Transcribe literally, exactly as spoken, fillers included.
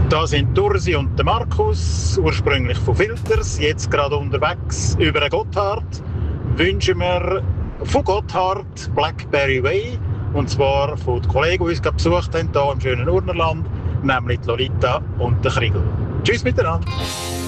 Da sind Ursi und der Markus, ursprünglich von Filters, jetzt gerade unterwegs über den Gotthard. Wünschen wir von Gotthard Blackberry Way, und zwar von den Kollegen, die uns gerade besucht haben, hier im schönen Urnerland, nämlich die Lolita und der Kriegel. Tschüss miteinander.